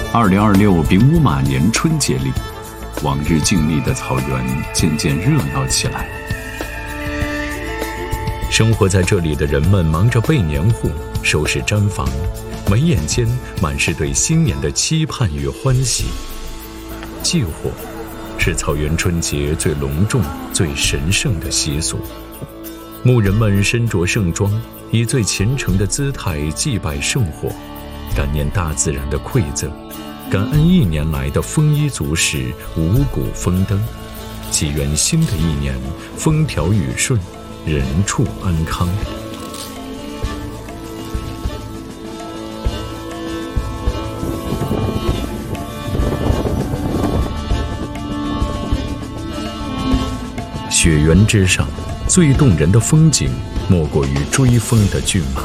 2026丙午马年春节里，往日静谧的草原渐渐热闹起来。生活在这里的人们忙着备年货、收拾毡房，眉眼间满是对新年的期盼与欢喜。祭火是草原春节最隆重、最神圣的习俗。牧人们身着盛装，以最虔诚的姿态祭拜圣火，感念大自然的馈赠，感恩一年来的丰衣足食、五谷丰登，祈愿新的一年风调雨顺，人畜安康。雪原之上，最动人的风景莫过于追风的骏马。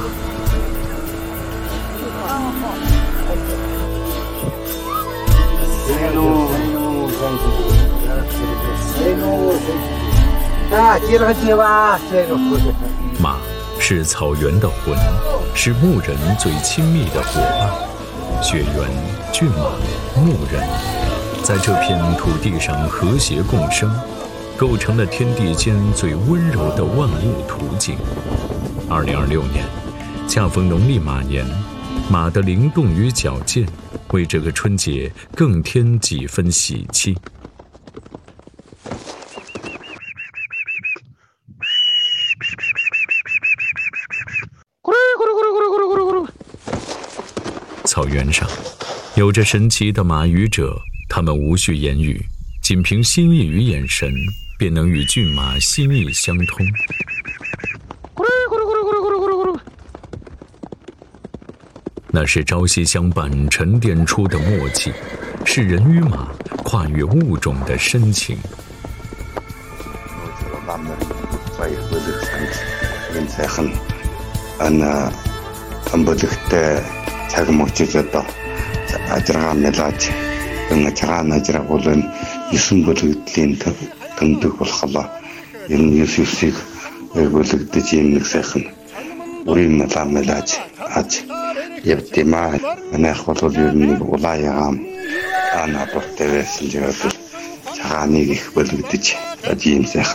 马是草原的魂，是牧人最亲密的伙伴。雪原、骏马、牧人，在这片土地上和谐共生，构成了天地间最温柔的万物图景。2026年，恰逢农历马年，马的灵动与矫健，为这个春节更添几分喜气。草原上，有着神奇的马语者，他们无需言语，仅凭心意与眼神，便能与骏马心意相通。那是朝夕相伴沉淀出的默契，是人与马跨越物种的深情。